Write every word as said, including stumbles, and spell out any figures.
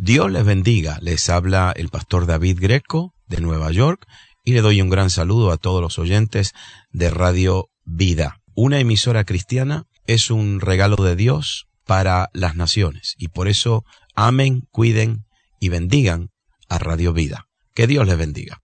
Dios les bendiga. Les habla el pastor David Greco de Nueva York y le doy un gran saludo a todos los oyentes de Radio Vida. Una emisora cristiana es un regalo de Dios para las naciones y por eso amen, cuiden y bendigan a Radio Vida. Que Dios les bendiga.